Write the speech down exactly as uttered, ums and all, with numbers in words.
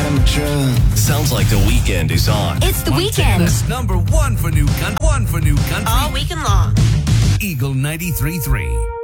temperature. Sounds like the weekend is on. It's the weekend. Montana's number one for new country. One for new country. All weekend long. Eagle ninety-three point three.